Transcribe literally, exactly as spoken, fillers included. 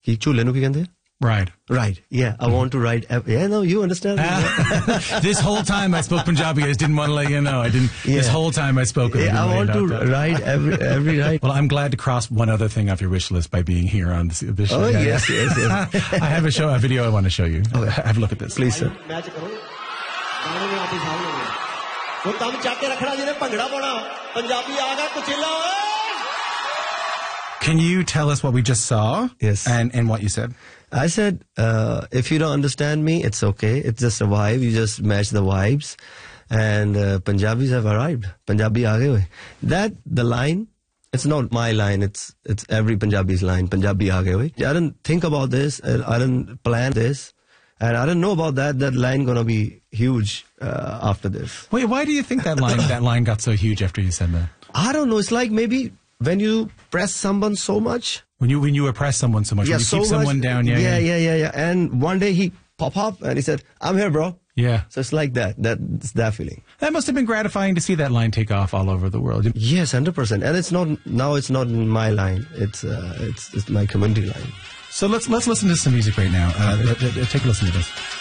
कि झूले नू की कहंदे? Ride. Ride. Yeah, I want to ride. Yeah, no, you understand. This whole time I spoke Punjabi. I just didn't want to let you know. I didn't. Yeah. This whole time I spoke. Yeah, I want to that. ride every every ride. Well, I'm glad to cross one other thing off your wish list by being here on this, this show. Oh yeah, yes, yeah. yes, yes. I have a show, a video I want to show you. Okay. Have a look at this, please, sir. Can you tell us what we just saw? Yes. And, and what you said? I said, uh, if you don't understand me, it's okay. It's just a vibe. You just match the vibes. And uh, Punjabis have arrived. Punjabi aa gaye. That, the line, it's not my line. It's it's every Punjabi's line. Punjabi aa gaye. I didn't think about this. I didn't plan this. And I didn't know about that. That line going to be huge uh, after this. Wait, why do you think that line that line got so huge after you said that? I don't know. It's like maybe when you press someone so much. When you when you oppress someone so much, yeah, when you so keep someone much, down. Yeah yeah, yeah, yeah, yeah, yeah. And one day he pop up and he said, I'm here, bro. Yeah. So it's like that. That's that feeling. That must have been gratifying to see that line take off all over the world. Yes, one hundred percent. And it's not, now it's not my line. It's, uh, it's, it's my community line. So let's, let's listen to some music right now. Uh, take a listen to this.